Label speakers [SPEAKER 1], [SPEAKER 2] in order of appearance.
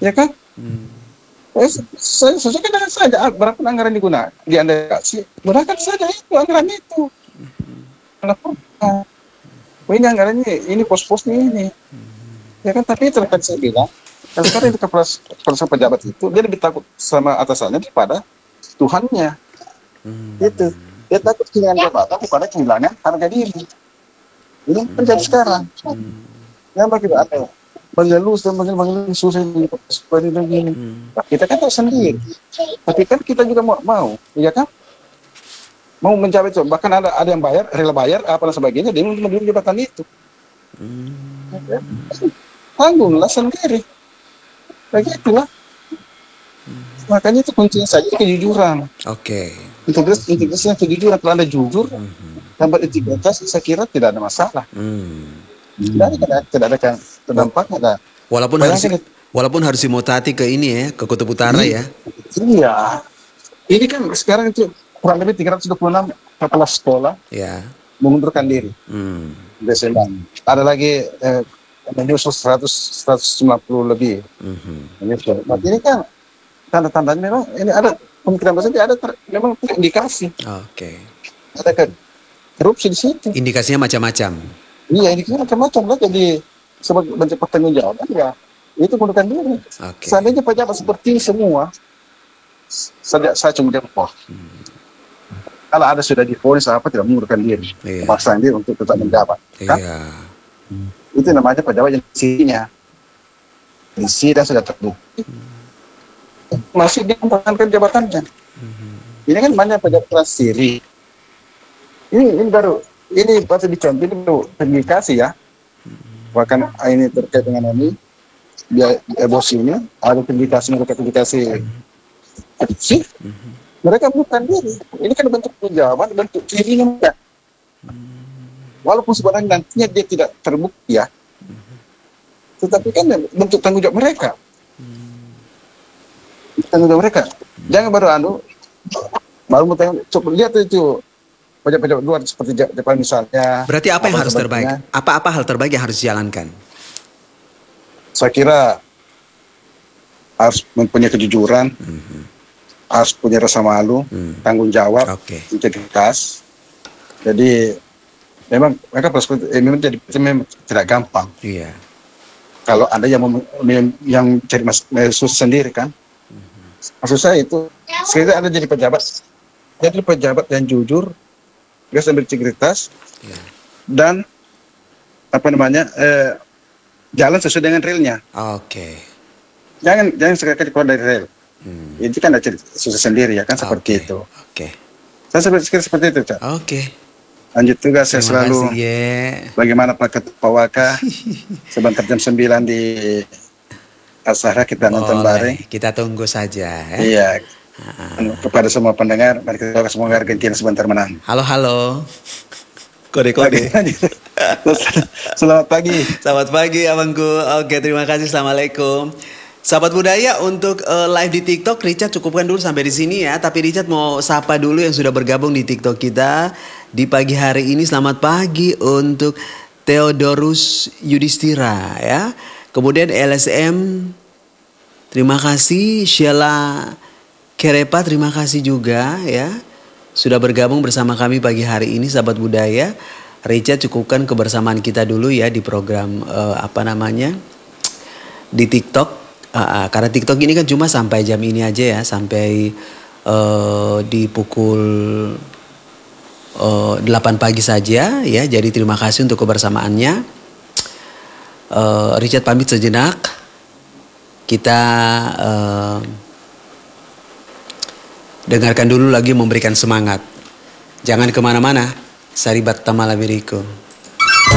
[SPEAKER 1] ya kan? Sesuai dengan saja berapa anggaran digunakan, di Anda kasih, gunakan saja itu anggaran itu. Ini anggarannya, ini pos-posnya ini. Ya kan, tapi itu kan saya bilang, kalau sekarang itu kepala pejabat itu, dia lebih takut sama atasannya daripada Tuhannya. Gitu. Dia takut kehilangan jabatan daripada kehilangan harga diri. Ini terjadi sekarang. Yang bagaimana? Mengeluh susah seperti begini. Kita kan tahu sendiri. Tapi kan kita juga mau, ya kan? Mau mencapai itu. Bahkan ada yang rela bayar, apa dan sebagainya, dia mau menduduki jabatan itu. Tanggunglah sendiri. Begitulah. Makanya itu kuncinya saja kejujuran.
[SPEAKER 2] Oke.
[SPEAKER 1] Integritas yang kejujuran. Kalau Anda jujur, tanpa integritas, saya kira tidak ada masalah. Tidak ada kan terdampaknya.
[SPEAKER 2] Walaupun harus dimutasi ke ini ya, ke Kutub Utara ya.
[SPEAKER 1] Iya. Ini kan sekarang itu kurang lebih 326 kepala sekolah mengundurkan diri. Desember. Ada lagi menyusul 190 lebih. Ini kan tanda-tandanya memang ini ada kemungkinan besar ada memang indikasi.
[SPEAKER 2] Oke.
[SPEAKER 1] Ada kan korupsi di situ.
[SPEAKER 2] Indikasinya macam-macam.
[SPEAKER 1] Iya, indikasinya macam-macam lah. Jadi sebagai bentuk pertanggungjawaban ya itu mengundurkan diri. Seandainya pejabat seperti semua, saya cuma jempol. Kalau ada sudah divonis apa tidak mengundurkan diri, memaksakan diri untuk tetap menjabat. Kan? Itu namanya pejabat yang isinya. Isi dan sudah terbukti. Masih dia mempertahankan jabatannya. Ini kan banyak pejabat kelas diri. Ini baru, ini patut dicontoh, ini baru indikasi ya. Bahkan ini terkait dengan ini, dia bos ini ada indikasi korupsi. Mereka bukan diri. Ini kan bentuk penjawaban, bentuk dirinya mereka. Walaupun sebenarnya nantinya dia tidak terbukti ya, tetapi kan bentuk tanggung jawab mereka. Jangan baru mau tanya, coba lihat itu pejabat luar seperti Jepang misalnya.
[SPEAKER 2] Berarti apa yang harus terbaik? Apa hal terbaik yang harus dijalankan?
[SPEAKER 1] Saya kira harus mempunyai kejujuran, harus punya rasa malu, tanggung jawab, integritas. Jadi memang mereka memang jadi tidak gampang.
[SPEAKER 2] Iya.
[SPEAKER 1] Kalau ada yang cari maksud sendiri kan, maksud saya itu sekarang Anda jadi pejabat yang jujur, biasa berintegritas, dan jalan sesuai dengan realnya.
[SPEAKER 2] Oke.
[SPEAKER 1] Jangan sekali keluar dari rel. Itu kan ada susah sendiri ya kan, seperti itu.
[SPEAKER 2] Oke.
[SPEAKER 1] Saya seperti itu, Cak.
[SPEAKER 2] Oke.
[SPEAKER 1] Lanjut tugas saya selalu. Bagaimana Pak Waka? Sebentar jam 9 di Asara kita nonton bareng.
[SPEAKER 2] Kita tunggu saja.
[SPEAKER 1] Iya. Kepada semua pendengar, mari kita doakan semoga Argentina sebentar menang.
[SPEAKER 2] Halo. Kode-kode.
[SPEAKER 1] Selamat pagi.
[SPEAKER 2] Selamat pagi abangku. Oke, terima kasih. Assalamualaikum. Sahabat budaya, untuk live di TikTok Richard cukupkan dulu sampai di sini ya. Tapi Richard mau sapa dulu yang sudah bergabung di TikTok kita di pagi hari ini. Selamat pagi untuk Theodorus Yudhistira ya. Kemudian LSM, terima kasih. Sheila Kerepa, terima kasih juga ya. Sudah bergabung bersama kami pagi hari ini sahabat budaya. Richard cukupkan kebersamaan kita dulu ya di program di TikTok. Karena TikTok ini kan cuma sampai jam ini aja ya, sampai di pukul 8 pagi saja ya. Jadi terima kasih untuk kebersamaannya. Richard pamit sejenak. Kita dengarkan dulu lagi memberikan semangat. Jangan kemana-mana. Saribat Tamala Biriku.